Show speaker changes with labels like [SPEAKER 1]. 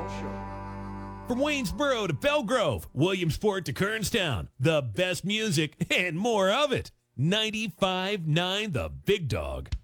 [SPEAKER 1] From Waynesboro to Belgrove, Williamsport to Kernstown, the best music and more of it. 95.9 The Big Dog.